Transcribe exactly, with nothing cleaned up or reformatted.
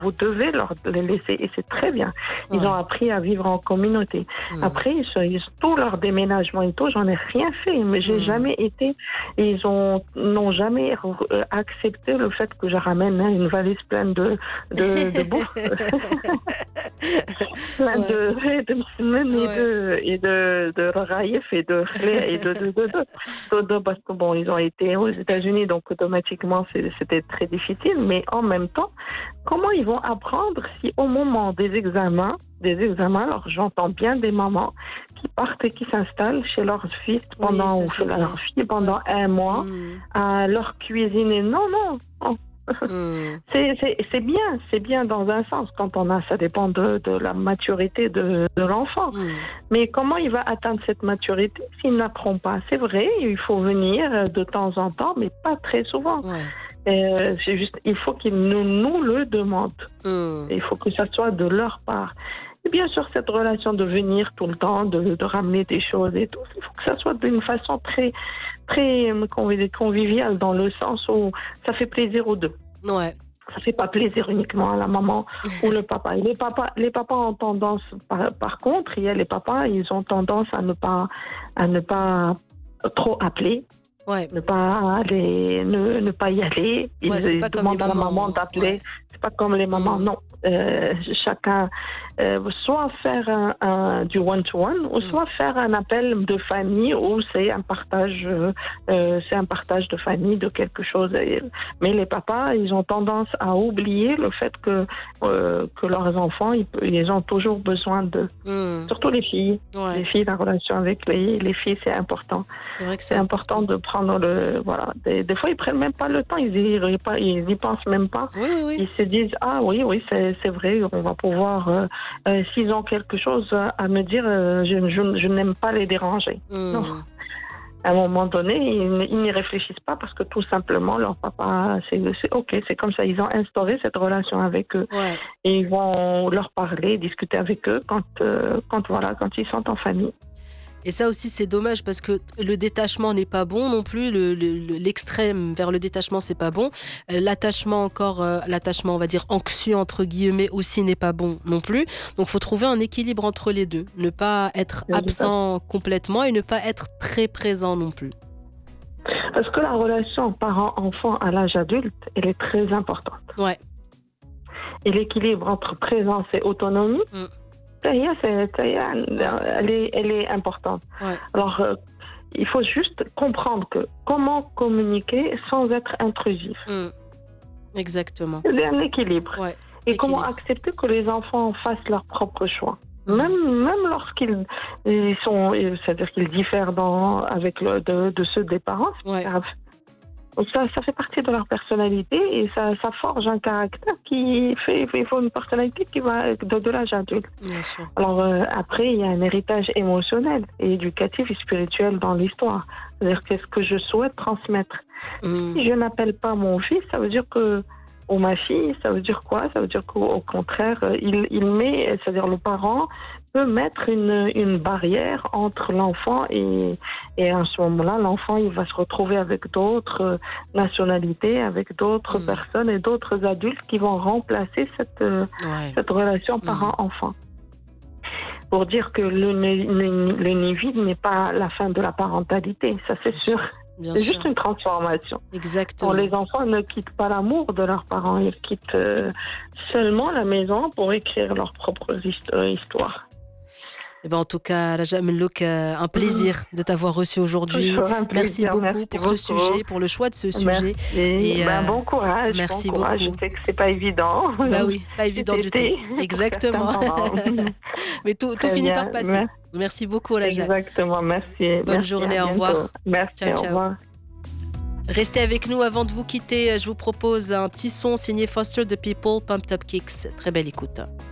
vous devez leur les laisser et c'est très bien. Ils Ouais. ont appris à vivre en communauté. Mmh. Après, ils, se- ils- tout leur déménagement et tout, j'en ai rien fait, mais j'ai Mmh. jamais été. Ils ont n'ont jamais euh, accepté le fait que je ramène hein, une valise pleine de de, de bouffe, plein Ouais. de de msemen et Ouais. de et de de raïf et de khlé et de de de, de, de- de- parce que bon, ils ont été aux États-Unis, donc automatiquement c'est- c'était très difficile, mais en même temps. Comment ils vont apprendre si au moment des examens, des examens, alors j'entends bien des mamans qui partent et qui s'installent chez leur fils Oui, pendant ça ou c'est chez vrai. leur fille pendant Ouais. un mois Mmh. à leur cuisiner. Non, non, non. Mmh. C'est, c'est, c'est bien, c'est bien dans un sens quand on a, ça dépend de, de la maturité de, de l'enfant. Mmh. Mais comment il va atteindre cette maturité s'il n'apprend pas? C'est vrai, il faut venir de temps en temps, mais pas très souvent. Ouais. Euh, c'est juste, il faut qu'ils nous, nous le demandent. Mmh. Il faut que ça soit de leur part. Et bien sûr, cette relation de venir tout le temps, de, de ramener des choses et tout, il faut que ça soit d'une façon très, très euh, convi- conviviale dans le sens où ça fait plaisir aux deux. Ouais. Ça fait pas plaisir uniquement à la maman ou le papa. Et les papas, les papas ont tendance, par, par contre, il y a les papas, ils ont tendance à ne pas, à ne pas trop appeler. Ouais. Ne pas aller, ne, ne pas y aller. Ils, Ouais, c'est ils pas comme les demandent à la mamans. maman d'appeler. Ouais. C'est pas comme les mamans, Mm. non. Euh, chacun, euh, soit faire un, un- du one-to-one, ou Mm. soit faire un appel de famille où c'est un partage, euh, euh, c'est un partage de famille de quelque chose. Et- mais les papas, ils ont tendance à oublier le fait que euh, que leurs enfants, ils, ils ont toujours besoin d'eux. Mm. Surtout les filles. Ouais. Les filles, la relation avec les, les filles, c'est important. C'est vrai que C'est important de prendre le. Voilà. Des, des fois, ils prennent même pas le temps, ils y, ils pas- ils y pensent même pas. Oui, oui, oui. Ils se disent ah oui, oui, c'est, c'est vrai, on va pouvoir. Euh, euh, s'ils ont quelque chose à, à me dire, euh, je, je, je n'aime pas les déranger. Mm. Non. À un moment donné, ils, ils n'y réfléchissent pas parce que tout simplement, leur papa, c'est, c'est OK, c'est comme ça. Ils ont instauré cette relation avec eux Ouais. et ils vont leur parler, discuter avec eux quand, euh, quand, voilà, quand ils sont en famille. Et ça aussi, c'est dommage parce que le détachement n'est pas bon non plus. Le, le- le- l'extrême vers le détachement, c'est pas bon. Euh, L'attachement encore, euh, l'attachement, on va dire anxieux entre guillemets aussi n'est pas bon non plus. Donc, faut trouver un équilibre entre les deux. Ne pas être Oui, absent complètement et ne pas être très présent non plus. Parce que la relation parent-enfant à l'âge adulte, elle est très importante. Ouais. Et l'équilibre entre présence et autonomie, Mm. ça y est, c'est- ça y est, elle, est, elle est importante. Ouais. Alors, euh, il faut juste comprendre que comment communiquer sans être intrusif. Mm. Exactement. C'est un équilibre. Ouais. Et Équilibre. comment accepter que les enfants fassent leur propre choix. Mhm. Même, même lorsqu'ils ils sont, c'est-à-dire qu'ils diffèrent dans, avec le, de, de ceux des parents, c'est Ouais. grave. Donc ça, ça fait partie de leur personnalité et ça, ça forge un caractère qui fait, il faut une personnalité qui va de, de l'âge adulte. Bien sûr. Alors euh, après, il y a un héritage émotionnel et éducatif et spirituel dans l'histoire. C'est-à-dire qu'est-ce que je souhaite transmettre. Mm. Si je n'appelle pas mon fils, ça veut dire que ou ma fille, ça veut dire quoi? Ça veut dire qu'au contraire, il, il met, c'est-à-dire le parent peut mettre une, une barrière entre l'enfant et, et à ce moment-là, l'enfant il va se retrouver avec d'autres nationalités, avec d'autres Mm. personnes et d'autres adultes qui vont remplacer cette, Ouais. cette relation Mm. parent-enfant. Pour dire que le, le, le nid-vide n'est pas la fin de la parentalité, ça c'est sûr. Bien C'est sûr. juste une transformation. Exactement. Quand les enfants ne quittent pas l'amour de leurs parents, ils quittent euh, seulement la maison pour écrire leur propre hist- euh, histoire. Eh ben, en tout cas, Raja Mellouk, euh, un plaisir de t'avoir reçu aujourd'hui. Toujours un Merci plaisir, beaucoup merci pour beaucoup. ce sujet, pour le choix de ce sujet. Merci. Et, Ben, euh, bon courage. merci bon courage. beaucoup. Je sais que c'est pas évident. Bah oui, pas évident du tout. C'était Exactement. pour certains moments. Mais tout, tout Très finit bien. par passer. Merci. Merci beaucoup, Raja. Exactement, merci. Bonne Merci, journée, à au bientôt. revoir. Merci, Ciao, au ciao. revoir. Restez avec nous avant de vous quitter. Je vous propose un petit son signé Foster the People, Pumped Up Kicks. Très belle écoute.